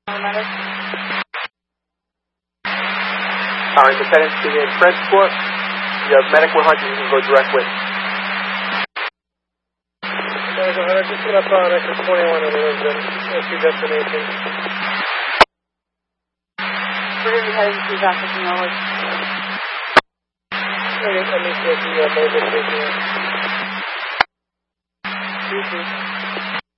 Medic. Alright, Lieutenant, begin transport. You have Medic 100, you can go direct with. Medic 100, just get up on exit 21 and what's your destination? We're going to be heading to Jefferson Norwood. Let me see if the mobile is here.